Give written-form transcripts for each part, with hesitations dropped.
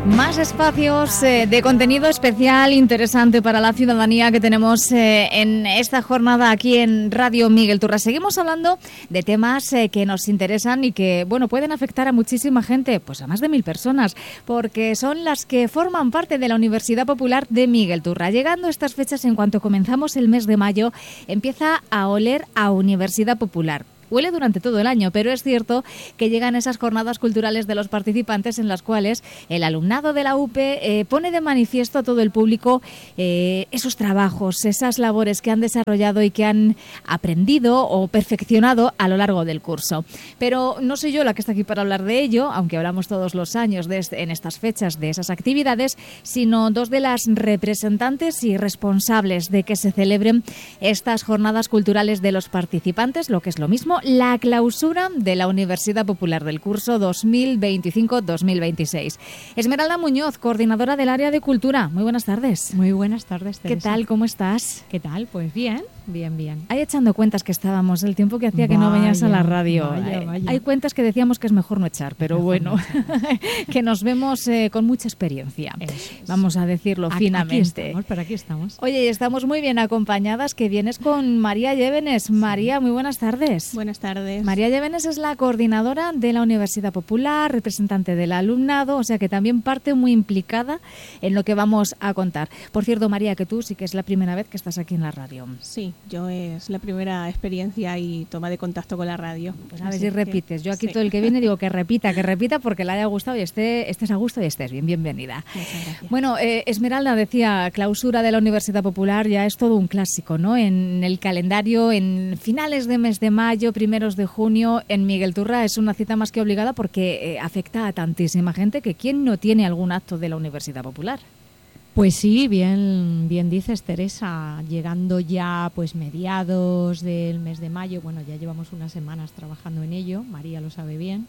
Más espacios de contenido especial, interesante para la ciudadanía que tenemos en esta jornada aquí en Radio Miguel Turra. Seguimos hablando de temas que nos interesan y que, bueno, pueden afectar a muchísima gente, pues a más de 1000 personas, porque son las que forman parte de la Universidad Popular de Miguel Turra. Llegando a estas fechas, en cuanto comenzamos el mes de mayo, empieza a oler a Universidad Popular. Huele durante todo el año, pero es cierto que llegan esas jornadas culturales de los participantes en las cuales el alumnado de la UPE pone de manifiesto a todo el público esos trabajos, esas labores que han desarrollado y que han aprendido o perfeccionado a lo largo del curso. Pero no soy yo la que está aquí para hablar de ello, aunque hablamos todos los años en estas fechas de esas actividades, sino dos de las representantes y responsables de que se celebren estas jornadas culturales de los participantes, lo que es lo mismo, la clausura de la Universidad Popular del curso 2025-2026. Esmeralda Muñoz, coordinadora del área de cultura. Muy buenas tardes. Muy buenas tardes, Teresa. ¿Qué tal? ¿Cómo estás? ¿Qué tal? Pues bien. Ahí echando cuentas que estábamos, el tiempo que hacía que no venías a la radio. Vaya. Hay cuentas que decíamos que es mejor no echar, pero bueno, que nos vemos con mucha experiencia. Vamos a decirlo finamente. Aquí estamos. Oye, estamos muy bien acompañadas, que vienes con María Llévenes. María, muy buenas tardes. Buenas tardes. María Llévenes es la coordinadora de la Universidad Popular, representante del alumnado, o sea que también parte muy implicada en lo que vamos a contar. Por cierto, María, que tú sí que es la primera vez que estás aquí en la radio. Sí, yo es la primera experiencia y toma de contacto con la radio. Pues a ver si repites. Yo aquí todo el que viene digo que repita porque le haya gustado y estés a gusto y estés bien. Bienvenida. Muchas gracias. Bueno, Esmeralda decía, clausura de la Universidad Popular, ya es todo un clásico, ¿no? En el calendario, en finales de mes de mayo, primeros de junio, en Miguel Turra es una cita más que obligada porque afecta a tantísima gente que ¿quién no tiene algún acto de la Universidad Popular? Pues sí, bien dices, Teresa, llegando ya pues mediados del mes de mayo, bueno, ya llevamos unas semanas trabajando en ello, María lo sabe bien,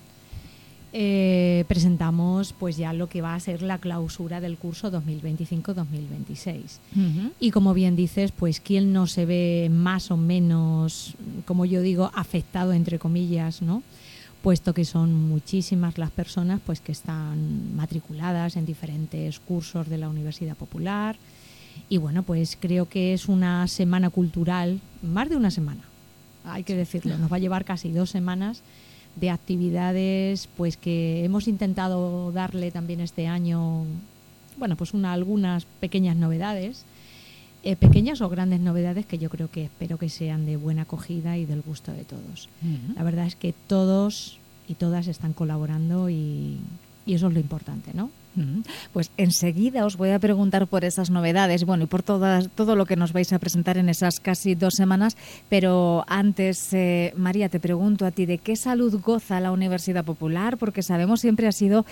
presentamos pues ya lo que va a ser la clausura del curso 2025-2026. Uh-huh. Y como bien dices, pues quién no se ve más o menos, como yo digo, afectado entre comillas, ¿no? Puesto que son muchísimas las personas pues que están matriculadas en diferentes cursos de la Universidad Popular. Y bueno, pues creo que es una semana cultural, más de una semana, hay que decirlo, nos va a llevar casi 2 semanas de actividades pues que hemos intentado darle también este año, bueno, pues algunas pequeñas novedades, pequeñas o grandes novedades que yo creo que espero que sean de buena acogida y del gusto de todos. Uh-huh. La verdad es que todos y todas están colaborando y eso es lo importante, ¿no? Pues enseguida os voy a preguntar por esas novedades, bueno, y por todo lo que nos vais a presentar en esas casi 2 semanas, pero antes, María, te pregunto a ti, ¿de qué salud goza la Universidad Popular? Porque sabemos siempre ha sido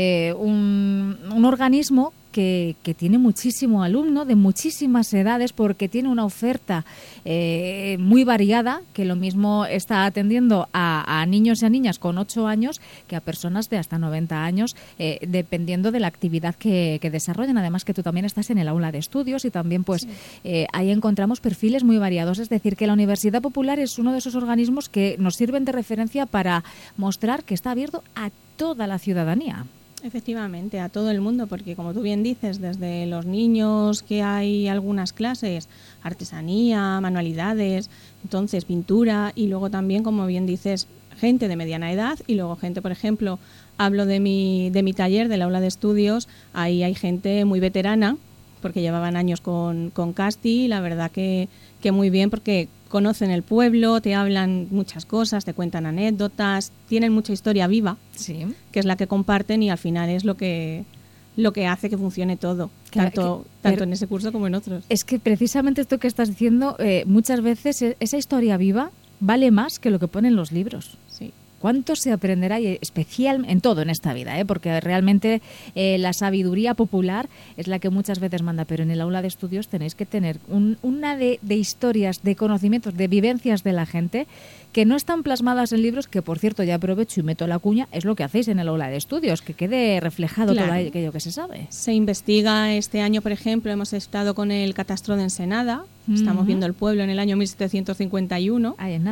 un organismo que tiene muchísimo alumno de muchísimas edades porque tiene una oferta muy variada, que lo mismo está atendiendo a niños y a niñas con 8 años que a personas de hasta 90 años, dependiendo de la actividad que desarrollan. Además que tú también estás en el aula de estudios y también pues sí. Ahí encontramos perfiles muy variados. Es decir, que la Universidad Popular es uno de esos organismos que nos sirven de referencia para mostrar que está abierto a toda la ciudadanía. Efectivamente, a todo el mundo, porque como tú bien dices, desde los niños que hay algunas clases, artesanía, manualidades, entonces pintura y luego también, como bien dices, gente de mediana edad y luego gente, por ejemplo, hablo de mi taller, del aula de estudios, ahí hay gente muy veterana porque llevaban años con Casti y la verdad que muy bien porque conocen el pueblo, te hablan muchas cosas, te cuentan anécdotas, tienen mucha historia viva, sí, que es la que comparten y al final es lo que hace que funcione todo, tanto en ese curso como en otros. Es que precisamente esto que estás diciendo, muchas veces esa historia viva vale más que lo que ponen los libros. Sí. ¿Cuánto se aprenderá, y especial en todo en esta vida? Porque realmente la sabiduría popular es la que muchas veces manda, pero en el aula de estudios tenéis que tener una de historias, de conocimientos, de vivencias de la gente que no están plasmadas en libros, que por cierto ya aprovecho y meto la cuña, es lo que hacéis en el aula de estudios, que quede reflejado todo aquello que se sabe. Se investiga este año, por ejemplo, hemos estado con el catastro de Ensenada, estamos viendo el pueblo en el año 1751. Ahí en nada.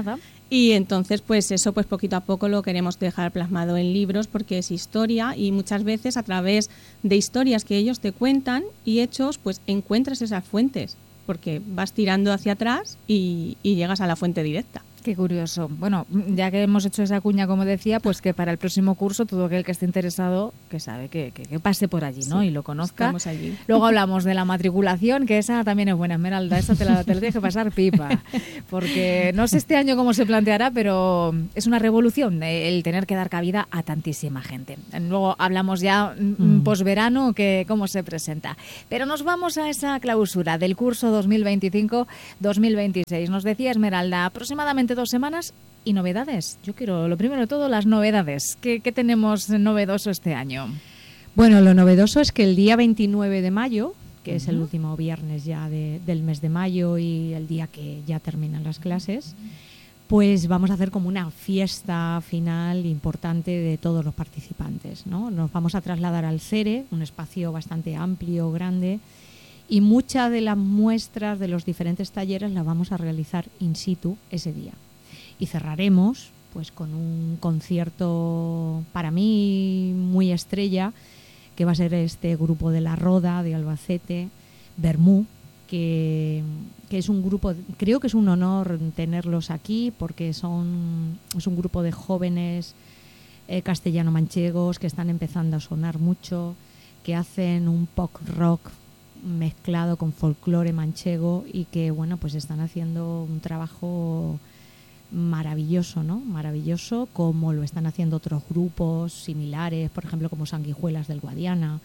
Y entonces, pues eso, pues poquito a poco lo queremos dejar plasmado en libros porque es historia y muchas veces a través de historias que ellos te cuentan y hechos, pues encuentras esas fuentes porque vas tirando hacia atrás y llegas a la fuente directa. Qué curioso. Bueno, ya que hemos hecho esa cuña, como decía, pues que para el próximo curso todo aquel que esté interesado, que sabe que pase por allí, ¿no? Sí, y lo conozca. estamos allí. Luego hablamos de la matriculación, que esa también es buena, Esmeralda. Esa te la tienes que pasar pipa. Porque no sé este año cómo se planteará, pero es una revolución el tener que dar cabida a tantísima gente. Luego hablamos ya posverano, que cómo se presenta. Pero nos vamos a esa clausura del curso 2025-2026. Nos decía Esmeralda, aproximadamente 2 semanas y novedades. Yo quiero, lo primero de todo, las novedades. ¿Qué tenemos novedoso este año? Bueno, lo novedoso es que el día 29 de mayo, que es el último viernes ya del mes de mayo y el día que ya terminan las clases, pues vamos a hacer como una fiesta final importante de todos los participantes, ¿no? Nos vamos a trasladar al CERE, un espacio bastante amplio, grande, y muchas de las muestras de los diferentes talleres las vamos a realizar in situ ese día. Y cerraremos pues con un concierto para mí muy estrella, que va a ser este grupo de La Roda de Albacete, Bermú, que es un grupo, creo que es un honor tenerlos aquí porque es un grupo de jóvenes castellano-manchegos que están empezando a sonar mucho, que hacen un pop rock mezclado con folclore manchego y que bueno, pues están haciendo un trabajo maravilloso, ¿no? Maravilloso, como lo están haciendo otros grupos similares, por ejemplo como Sanguijuelas del Guadiana,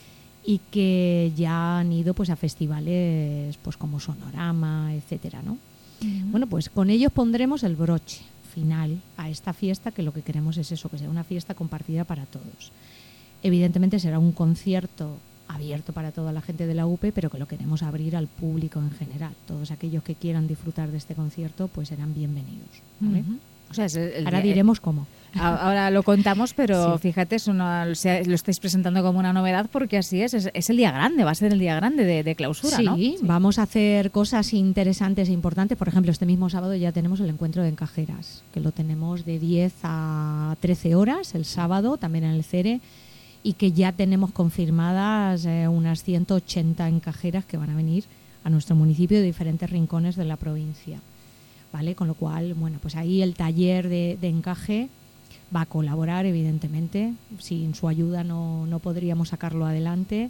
y que ya han ido pues a festivales pues como Sonorama, etcétera, ¿no? Bueno, pues con ellos pondremos el broche final a esta fiesta, que lo que queremos es eso, que sea una fiesta compartida para todos. Evidentemente será un concierto abierto para toda la gente de la UPE, pero que lo queremos abrir al público en general. Todos aquellos que quieran disfrutar de este concierto pues serán bienvenidos, ¿vale? O sea, ahora diremos cómo. Ahora lo contamos, pero sí. Fíjate, lo estáis presentando como una novedad porque así es el día grande, va a ser el día grande de clausura, sí, ¿no? Sí, vamos a hacer cosas interesantes e importantes. Por ejemplo, este mismo sábado ya tenemos el encuentro de encajeras, que lo tenemos de 10 a 13 horas el sábado, también en el CERE, y que ya tenemos confirmadas unas 180 encajeras que van a venir a nuestro municipio de diferentes rincones de la provincia, ¿vale? Con lo cual, bueno, pues ahí el taller de encaje va a colaborar, evidentemente. Sin su ayuda no podríamos sacarlo adelante.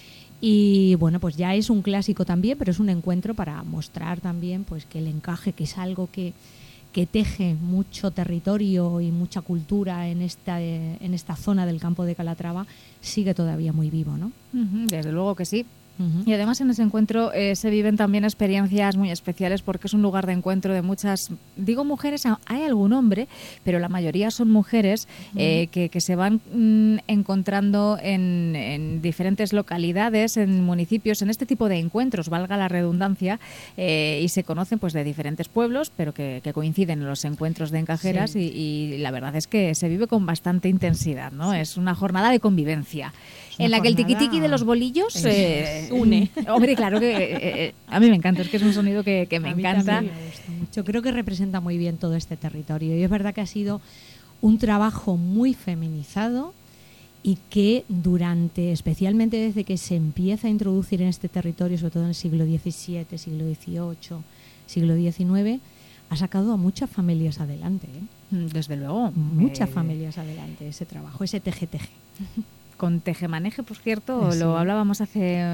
Y bueno, pues ya es un clásico también, pero es un encuentro para mostrar también pues que el encaje, que es algo que teje mucho territorio y mucha cultura en esta zona del campo de Calatrava, sigue todavía muy vivo, ¿no? Desde luego que sí. Y además en ese encuentro se viven también experiencias muy especiales porque es un lugar de encuentro de muchas, digo mujeres, hay algún hombre, pero la mayoría son mujeres que se van encontrando en diferentes localidades, en municipios, en este tipo de encuentros, valga la redundancia, y se conocen pues de diferentes pueblos, pero que coinciden en los encuentros de encajeras, sí. y la verdad es que se vive con bastante intensidad, ¿no? Sí. Es una jornada de convivencia. En la que el tiquitiqui de los bolillos une. Hombre, claro que a mí me encanta, es que es un sonido que me encanta. Me gusta mucho. Creo que representa muy bien todo este territorio. Y es verdad que ha sido un trabajo muy feminizado y que especialmente desde que se empieza a introducir en este territorio, sobre todo en el siglo XVII, siglo XVIII, siglo XIX, ha sacado a muchas familias adelante, ¿eh? Desde luego. Muchas familias adelante, ese trabajo, ese teje-teje. Con Tejemaneje, por cierto, sí. Lo hablábamos hace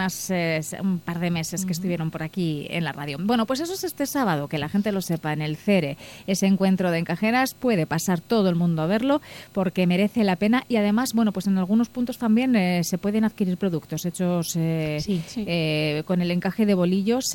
un par de meses que estuvieron por aquí en la radio. Bueno, pues eso es este sábado, que la gente lo sepa, en el CERE, ese encuentro de encajeras, puede pasar todo el mundo a verlo porque merece la pena y además, bueno, pues en algunos puntos también se pueden adquirir productos hechos con el encaje de bolillos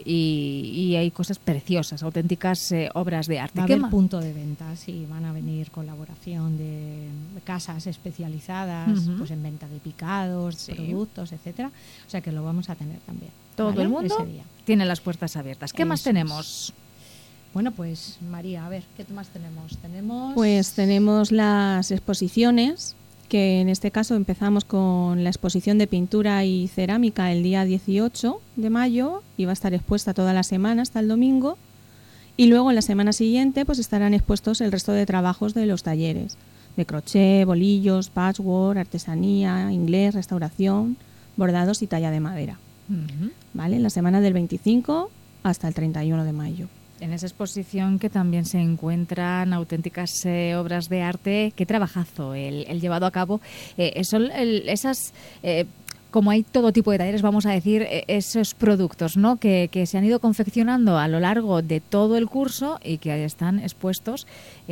y hay cosas preciosas, auténticas obras de arte. Va a haber punto de venta, sí, van a venir colaboración de casas especializadas, pues en venta de picados, productos, etcétera. O sea que lo vamos a tener también. Todo el mundo tiene las puertas abiertas. ¿Qué más tenemos? Bueno, pues María, a ver, ¿qué más tenemos? Pues tenemos las exposiciones, que en este caso empezamos con la exposición de pintura y cerámica el día 18 de mayo y va a estar expuesta toda la semana hasta el domingo. Y luego en la semana siguiente pues estarán expuestos el resto de trabajos de los talleres, de crochet, bolillos, patchwork, artesanía, inglés, restauración, bordados y talla de madera. ¿Vale? En la semana del 25 hasta el 31 de mayo. En esa exposición que también se encuentran auténticas obras de arte, qué trabajazo el llevado a cabo. Son esas... como hay todo tipo de talleres, vamos a decir, esos productos, ¿no? que se han ido confeccionando a lo largo de todo el curso y que están expuestos.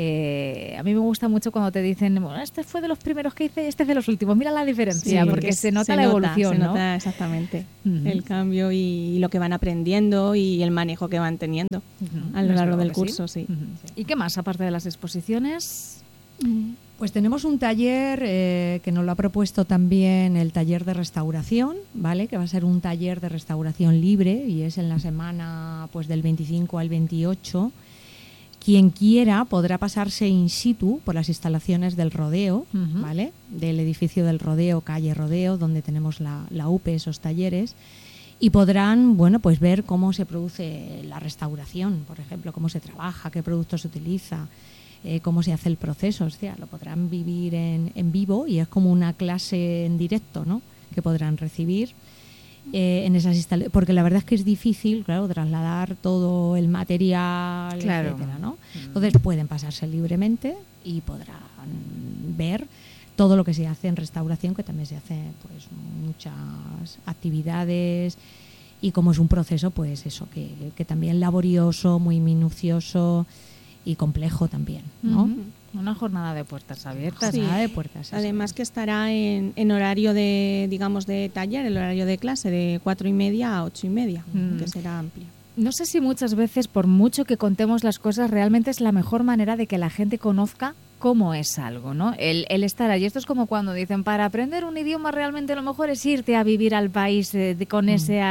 A mí me gusta mucho cuando te dicen, bueno, este fue de los primeros que hice y este es de los últimos. Mira la diferencia, Sí, porque se nota la evolución, se ¿no? nota exactamente el cambio y lo que van aprendiendo y el manejo que van teniendo a lo largo del curso. Sí. ¿Y qué más, aparte de las exposiciones? Pues tenemos un taller que nos lo ha propuesto también el taller de restauración, ¿vale? Que va a ser un taller de restauración libre y es en la semana pues del 25 al 28. Quien quiera podrá pasarse in situ por las instalaciones del Rodeo, ¿vale? Del edificio del Rodeo, calle Rodeo, donde tenemos la UPE, esos talleres. Y podrán, bueno, pues ver cómo se produce la restauración, por ejemplo, cómo se trabaja, qué productos se utiliza, cómo se hace el proceso. O sea, lo podrán vivir en vivo y es como una clase en directo, ¿no? Que podrán recibir en esas instalaciones, porque la verdad es que es difícil, claro, trasladar todo el material, claro, etcétera, ¿no? Entonces pueden pasarse libremente y podrán ver todo lo que se hace en restauración, que también se hace pues muchas actividades y como es un proceso, pues eso, que también laborioso, muy minucioso y complejo también, ¿no? Una jornada de puertas abiertas. Sí. De puertas. Además que estará en horario de, digamos, de taller, el horario de clase de 4:30 a 8:30, que será amplio. No sé si muchas veces, por mucho que contemos las cosas, realmente es la mejor manera de que la gente conozca cómo es algo, ¿no? El estar allí. Esto es como cuando dicen, para aprender un idioma realmente lo mejor es irte a vivir al país con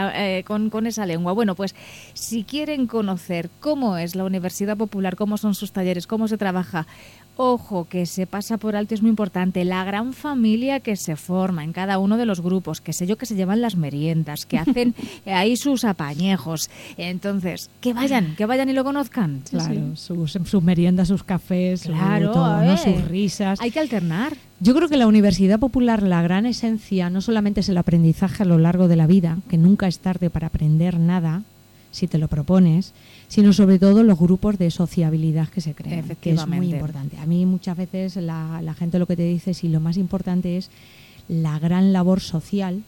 esa lengua. Bueno, pues si quieren conocer cómo es la Universidad Popular, cómo son sus talleres, cómo se trabaja, ojo, que se pasa por alto, es muy importante, la gran familia que se forma en cada uno de los grupos, que sé yo, que se llevan las meriendas, que hacen ahí sus apañejos. Entonces, que vayan y lo conozcan. Claro, sus meriendas, sus cafés, claro, todo, ¿no? Sus risas. Hay que alternar. Yo creo que la Universidad Popular, la gran esencia, no solamente es el aprendizaje a lo largo de la vida, que nunca es tarde para aprender nada, si te lo propones, sino sobre todo los grupos de sociabilidad que se crean, que es muy importante. A mí muchas veces la gente lo que te dice es, y lo más importante es la gran labor social,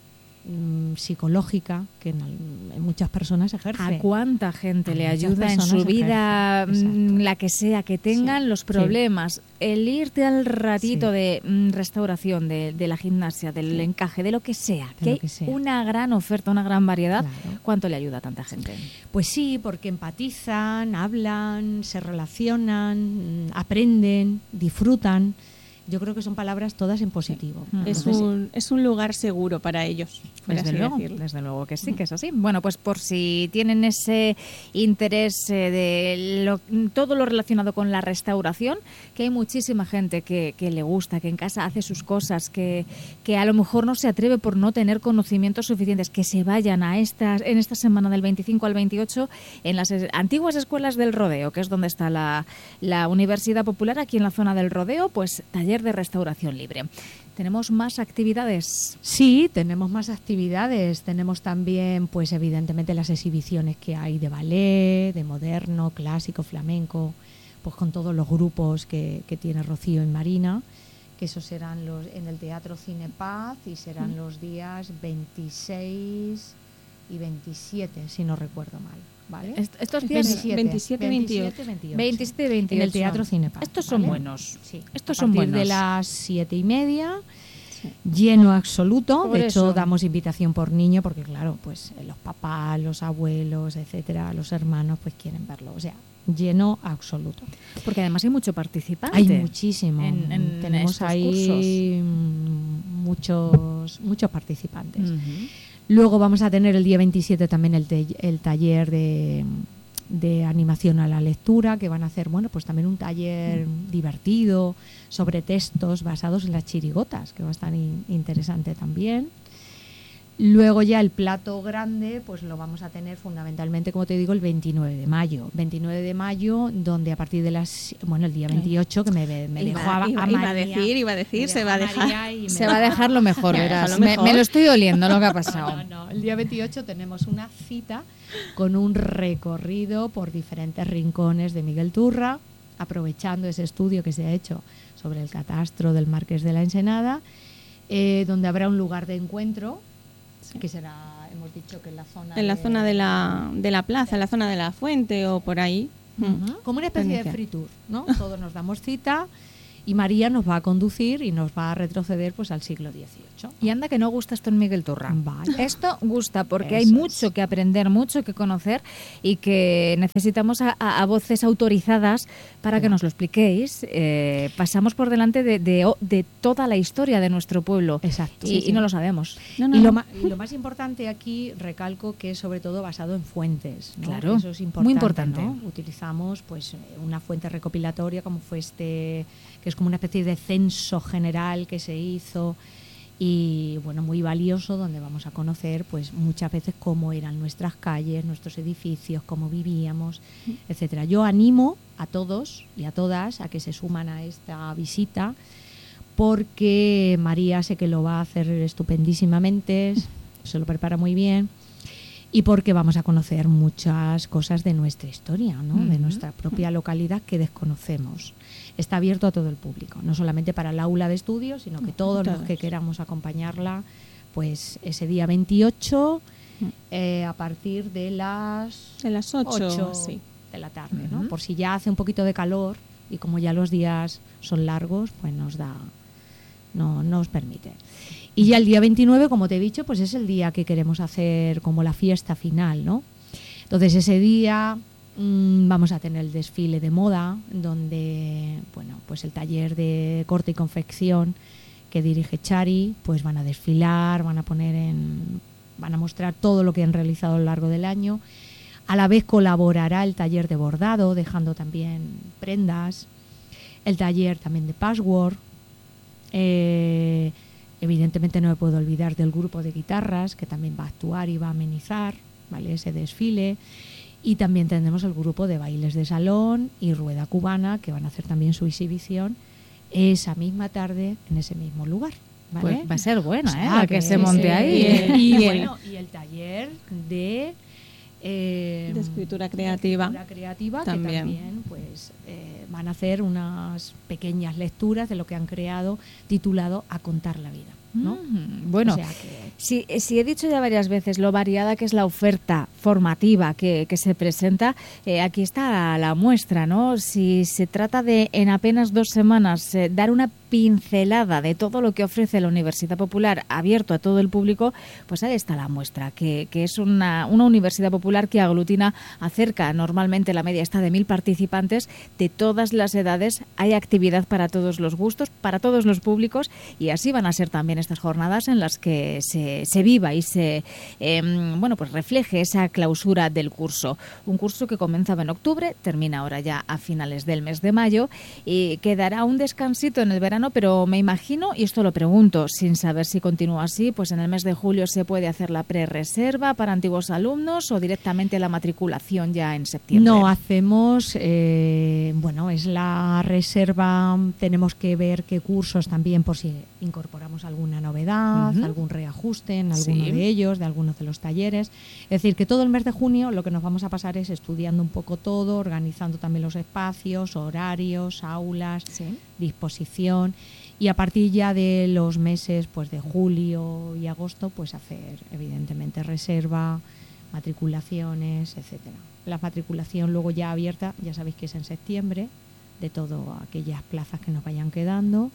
psicológica, que en muchas personas ejerce. ¿A cuánta gente le ayuda en su vida, la que sea, que tengan los problemas? El irte al ratito de restauración, de la gimnasia, del encaje, de lo que sea, que hay una gran oferta, una gran variedad. ¿Cuánto le ayuda a tanta gente? Pues sí, porque empatizan, hablan, se relacionan, aprenden, disfrutan. Yo creo que son palabras todas en positivo. Es un lugar seguro para ellos. Desde luego que sí, que es así. Bueno, pues por si tienen ese interés de todo lo relacionado con la restauración, que hay muchísima gente que le gusta, que en casa hace sus cosas, que a lo mejor no se atreve por no tener conocimientos suficientes, que se vayan en esta semana del 25 al 28 en las antiguas escuelas del Rodeo, que es donde está la Universidad Popular, aquí en la zona del Rodeo, pues taller de restauración libre. ¿Tenemos más actividades? Sí, tenemos más actividades. Tenemos también, pues evidentemente, las exhibiciones que hay de ballet, de moderno, clásico, flamenco, pues con todos los grupos que tiene Rocío en Marina, que esos serán en el Teatro Cine Paz y serán los días 26 y 27, si no recuerdo mal. ¿Vale? Estos días 27 y 28. En el Teatro Cine Paz. Estos son buenos. Sí. Estos son buenos. De las 7:30, lleno absoluto. De hecho, damos invitación por niño porque, claro, pues los papás, los abuelos, etcétera, los hermanos, pues quieren verlo. O sea, lleno absoluto. Porque además hay mucho participante. Hay muchísimo. Tenemos ahí muchos participantes. Luego vamos a tener el día 27 también el taller de animación a la lectura, que van a hacer, bueno, pues también un taller divertido sobre textos basados en las chirigotas, que va a estar interesante también. Luego ya el plato grande, pues lo vamos a tener fundamentalmente, como te digo, el 29 de mayo. 29 de mayo, donde a partir de el día 28, que me dejó a María. Iba a decir, se va a dejar. Se va a dejar lo mejor, verás. Me lo estoy oliendo lo que ha pasado. No. El día 28 tenemos una cita con un recorrido por diferentes rincones de Miguel Turra, aprovechando ese estudio que se ha hecho sobre el catastro del Marqués de la Ensenada, donde habrá un lugar de encuentro, que será, hemos dicho que en la zona de la plaza, en la zona de la fuente o por ahí. Como una especie de free tour, ¿no? Todos nos damos cita y María nos va a conducir y nos va a retroceder pues al siglo XVIII. Y anda que no gusta esto en Miguel Turra. Vale. Esto gusta porque Eso hay mucho que aprender, mucho que conocer y que necesitamos a voces autorizadas para que nos lo expliquéis. Pasamos por delante de toda la historia de nuestro pueblo. Exacto. Y no lo sabemos. Y lo más importante aquí, recalco que es sobre todo basado en fuentes, ¿no? Claro, eso es importante, muy importante. ¿no? Utilizamos pues una fuente recopilatoria como fue que es como una especie de censo general que se hizo y bueno, muy valioso, donde vamos a conocer pues muchas veces cómo eran nuestras calles, nuestros edificios, cómo vivíamos, etcétera. Yo animo a todos y a todas a que se suman a esta visita, porque María sé que lo va a hacer estupendísimamente, se lo prepara muy bien, y porque vamos a conocer muchas cosas de nuestra historia, ¿no? De nuestra propia localidad que desconocemos. Está abierto a todo el público, no solamente para el aula de estudios, sino que todos los que queramos acompañarla, pues ese día 28 a partir de las 8 sí. de la tarde, ¿no? Por si ya hace un poquito de calor y como ya los días son largos, pues no nos permite. Y ya el día 29, como te he dicho, pues es el día que queremos hacer como la fiesta final, ¿no? Entonces ese día vamos a tener el desfile de moda, donde, bueno, pues el taller de corte y confección que dirige Chari, pues van a desfilar, van a mostrar todo lo que han realizado a lo largo del año. A la vez colaborará el taller de bordado, dejando también prendas, el taller también de patchwork. Evidentemente no me puedo olvidar del grupo de guitarras, que también va a actuar y va a amenizar, ¿vale?, ese desfile. Y también tendremos el grupo de bailes de salón y rueda cubana, que van a hacer también su exhibición esa misma tarde en ese mismo lugar, ¿vale? Pues va a ser buena, O sea, la que se monte ahí. Y el taller de escritura creativa, que también pues van a hacer unas pequeñas lecturas de lo que han creado, titulado A contar la vida, ¿no? Bueno, o sea que si he dicho ya varias veces lo variada que es la oferta formativa que se presenta, aquí está la muestra, ¿no? Si se trata de en apenas 2 semanas dar una pincelada de todo lo que ofrece la Universidad Popular abierto a todo el público, pues ahí está la muestra, que es una universidad popular que aglutina normalmente la media está de 1000 participantes de todas las edades, hay actividad para todos los gustos, para todos los públicos, y así van a ser también estas jornadas en las que se viva y se pues refleje esa clausura del curso. Un curso que comenzaba en octubre, termina ahora ya a finales del mes de mayo y quedará un descansito en el verano, pero me imagino, y esto lo pregunto sin saber si continúa así, pues en el mes de julio se puede hacer la prerreserva para antiguos alumnos o directamente la matriculación ya en septiembre. No, hacemos, es la reserva, tenemos que ver qué cursos también, por si incorporamos alguna novedad, algún reajuste en alguno de ellos, de algunos de los talleres. Es decir, que todo el mes de junio lo que nos vamos a pasar es estudiando un poco todo, organizando también los espacios, horarios, aulas, disposición, y a partir ya de los meses pues de julio y agosto pues hacer evidentemente reserva, matriculaciones, etcétera. La matriculación luego ya abierta, ya sabéis que es en septiembre, de todas aquellas plazas que nos vayan quedando.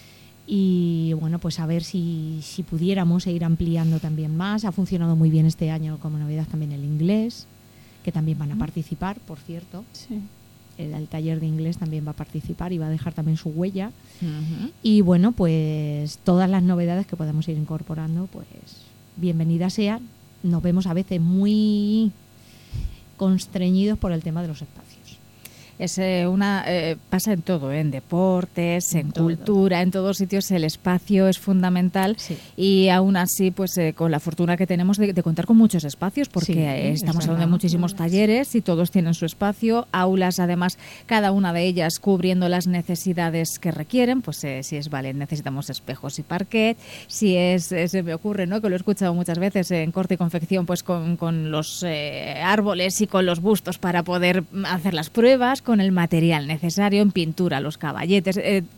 Y bueno, pues a ver si pudiéramos seguir ampliando también más. Ha funcionado muy bien este año como novedad también el inglés, que también van a participar, por cierto. Sí. El taller de inglés también va a participar y va a dejar también su huella. Y bueno, pues todas las novedades que podamos ir incorporando, pues bienvenidas sean. Nos vemos a veces muy constreñidos por el tema de los espacios. Es pasa en todo, en deportes, en todo. cultura, en todos sitios el espacio es fundamental, Sí. y aún así pues con la fortuna que tenemos de contar con muchos espacios, porque Sí, estamos es hablando de verdad. muchísimos talleres y todos tienen su espacio, aulas además, cada una de ellas cubriendo las necesidades que requieren, pues si es ballet necesitamos espejos y parquet, si se me ocurre, ¿no?, que lo he escuchado muchas veces en corte y confección, pues con los árboles y con los bustos para poder hacer las pruebas, con el material necesario, en pintura, los caballetes,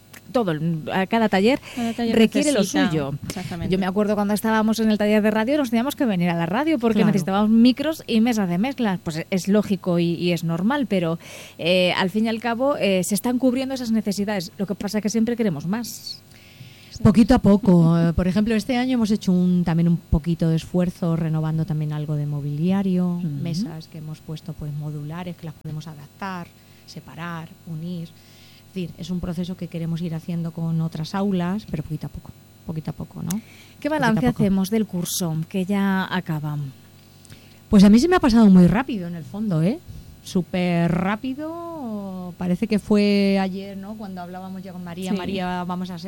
cada taller requiere lo necesita, suyo. exactamente. Yo me acuerdo cuando estábamos en el taller de radio, nos teníamos que venir a la radio porque Claro. necesitábamos micros y mesas de mezclas. Pues es lógico y es normal, pero al fin y al cabo se están cubriendo esas necesidades. Lo que pasa es que siempre queremos más. Poquito a poco. Por ejemplo, este año hemos hecho también un poquito de esfuerzo renovando también algo de mobiliario, mesas que hemos puesto pues modulares, que las podemos adaptar, separar, unir. Es decir, es un proceso que queremos ir haciendo con otras aulas, pero poquito a poco, ¿no? ¿Qué balance Poquito a poco. hacemos del curso que ya acaba? Pues a mí se me ha pasado muy rápido en el fondo, ¿eh? Súper rápido. Parece que fue ayer, ¿no? Cuando hablábamos ya con María. Sí. María, vas a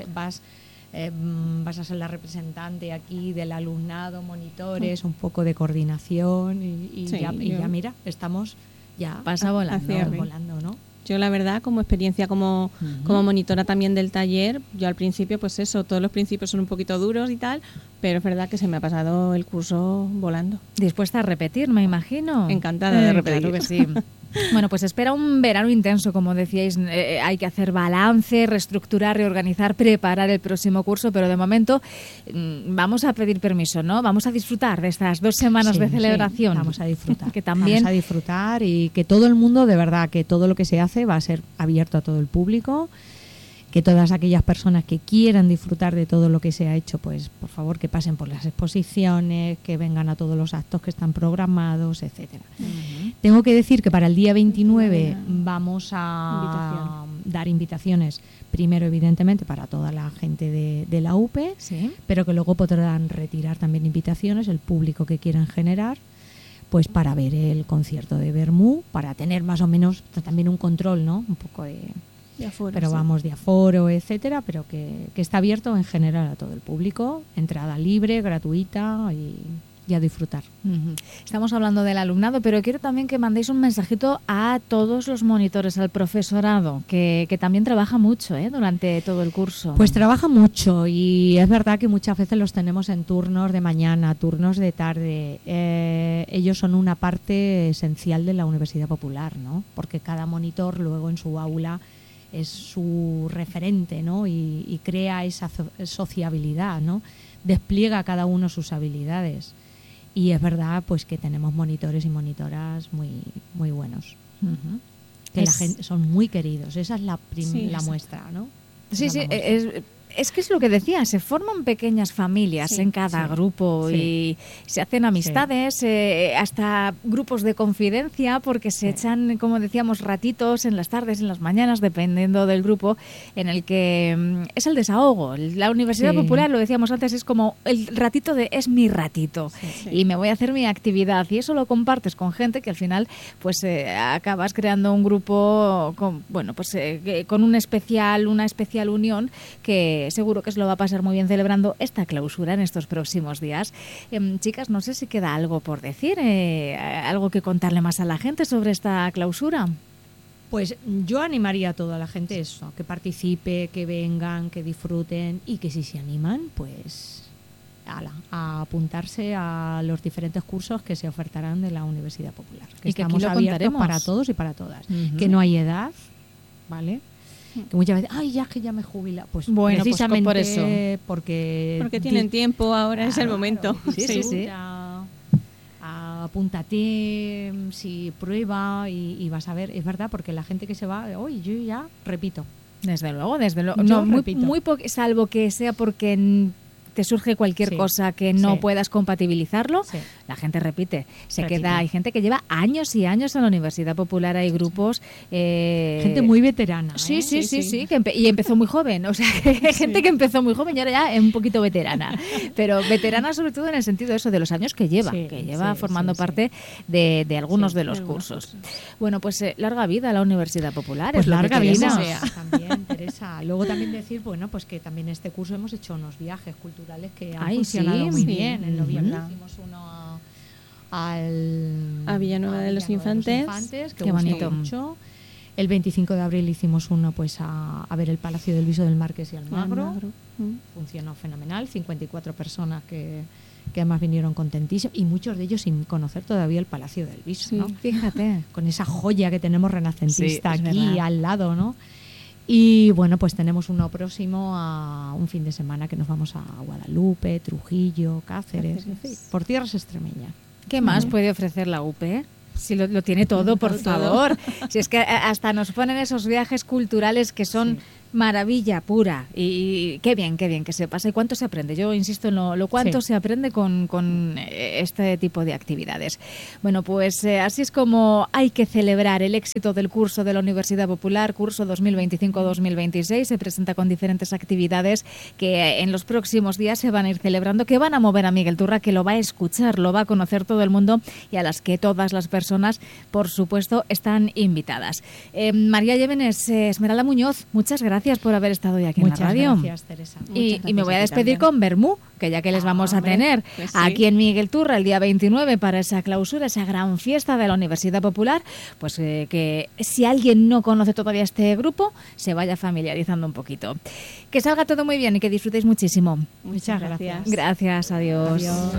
ser la representante aquí del alumnado, monitores, un poco de coordinación y Sí, ya yo- mira, estamos ya Pasa volando. Hacia arriba. volando, ¿no? Yo la verdad, como experiencia como monitora también del taller, yo al principio pues eso, todos los principios son un poquito duros y tal, pero es verdad que se me ha pasado el curso volando. Dispuesta a repetir, me imagino. Encantada de repetir. Claro que sí. Bueno, pues espera un verano intenso, como decíais. Hay que hacer balance, reestructurar, reorganizar, preparar el próximo curso, pero de momento vamos a pedir permiso, ¿no? Vamos a disfrutar de estas 2 semanas Sí, de sí, celebración. vamos a disfrutar. Que también Vamos a disfrutar y que todo el mundo, de verdad, que todo lo que se hace va a ser abierto a todo el público, que todas aquellas personas que quieran disfrutar de todo lo que se ha hecho, pues por favor que pasen por las exposiciones, que vengan a todos los actos que están programados, etcétera. Tengo que decir que para el día 29 vamos a dar invitaciones, primero evidentemente para toda la gente de la UPE, Sí. pero que luego podrán retirar también invitaciones, el público que quieran generar, pues para ver el concierto de Bermú, para tener más o menos también un control, ¿no? Un poco de... De aforo, pero sí. vamos, de aforo, etcétera, pero que está abierto en general a todo el público, entrada libre, gratuita y a disfrutar. Ujú. Estamos hablando del alumnado, pero quiero también que mandéis un mensajito a todos los monitores, al profesorado, que también trabaja mucho durante todo el curso. Pues trabaja mucho y es verdad que muchas veces los tenemos en turnos de mañana, turnos de tarde. Ellos son una parte esencial de la Universidad Popular, ¿no? Porque cada monitor luego en su aula es su referente, ¿no? Y crea esa sociabilidad, ¿no? Despliega cada uno sus habilidades. Y es verdad pues que tenemos monitores y monitoras muy, muy buenos. Ujú. Que la Es- gente son muy queridos. Esa es la Sí, la sí. muestra, ¿no? Sí, Esa sí, es la muestra. es que es lo que decía, se forman pequeñas familias Sí, en cada sí, grupo sí. y se hacen amistades, hasta grupos de confidencia, porque se echan, como decíamos, ratitos en las tardes, en las mañanas, dependiendo del grupo, en el que es el desahogo. La Universidad Sí. Popular, lo decíamos antes, es como el ratito es mi ratito Sí. y me voy a hacer mi actividad, y eso lo compartes con gente que al final pues acabas creando un grupo con, bueno, pues con una especial unión, que seguro que se lo va a pasar muy bien celebrando esta clausura en estos próximos días. Chicas, no sé si queda algo por decir, algo que contarle más a la gente sobre esta clausura. Pues yo animaría a toda la gente eso, que participe, que vengan, que disfruten y que si se animan, pues a apuntarse a los diferentes cursos que se ofertarán de la Universidad Popular. Y que aquí estamos lo abiertos contaremos. para todos y para todas. Ujú. Que no hay edad, ¿vale? Que muchas veces, ay, ya es que ya me jubila. Pues Bueno, pues precisamente por eso. porque tienen tiempo, ahora es el Claro, momento. Sí, sí. Apúntate, si prueba y vas a ver, es verdad, porque la gente que se va, hoy yo ya repito. Desde luego, desde luego. Yo No, muy, repito. salvo que sea porque te surge cualquier Sí, cosa que no sí. puedas compatibilizarlo. Sí. la gente repite, se Repite. queda. Hay gente que lleva años y años en la Universidad Popular, hay grupos... Gente muy veterana. Sí, ¿eh? sí, y empezó muy joven, o sea, hay gente que empezó muy joven y ahora ya es un poquito veterana, pero veterana sobre todo en el sentido de eso, de los años que lleva, Sí, formando sí. parte de algunos de los algunos cursos. Bueno, pues larga vida a la Universidad Popular. Pues es lo que larga vida queremos. también, Teresa. Luego también decir, bueno, pues que también este curso hemos hecho unos viajes culturales que han Ay, funcionado sí, muy sí. bien. En noviembre Ujú. hicimos uno A Villanueva de los Infantes. que Qué gustó bonito. mucho. El 25 de abril hicimos uno pues a ver el Palacio del Viso del Marqués y Almagro. Funcionó fenomenal, 54 personas que además vinieron contentísimos y muchos de ellos sin conocer todavía el Palacio del Viso, Sí. ¿no? Fíjate. Con esa joya que tenemos renacentista Sí, es aquí verdad. al lado, ¿no? Y bueno, pues tenemos uno próximo a un fin de semana que nos vamos a Guadalupe, Trujillo, Cáceres, en fin, por tierras extremeñas. ¿Qué más puede ofrecer la UP? Si lo tiene todo, por favor. Si es que hasta nos ponen esos viajes culturales que son maravilla pura. Y qué bien que se pasa. ¿Y cuánto se aprende? Yo insisto en lo cuánto Sí. se aprende con este tipo de actividades. Bueno, pues así es como hay que celebrar el éxito del curso de la Universidad Popular, curso 2025-2026. Se presenta con diferentes actividades que en los próximos días se van a ir celebrando, que van a mover a Miguel Turra, que lo va a escuchar, lo va a conocer todo el mundo y a las que todas las personas, por supuesto, están invitadas. María Llévenes, Esmeralda Muñoz, muchas gracias por haber estado hoy aquí Muchas en la radio. gracias, Teresa. Y me voy a a ti despedir también. con Bermú, que ya que les vamos a hombre, tener pues sí. aquí en Miguel Turra el día 29 para esa clausura, esa gran fiesta de la Universidad Popular, pues que si alguien no conoce todavía este grupo, se vaya familiarizando un poquito. Que salga todo muy bien y que disfrutéis muchísimo. Muchas gracias. Gracias, adiós. Adiós.